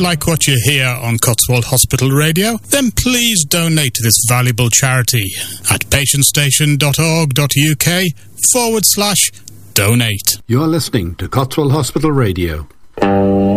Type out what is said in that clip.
like what you hear on Cotswold Hospital Radio, then please donate to this valuable charity at patientstation.org.uk/donate. You're listening to Cotswold Hospital Radio.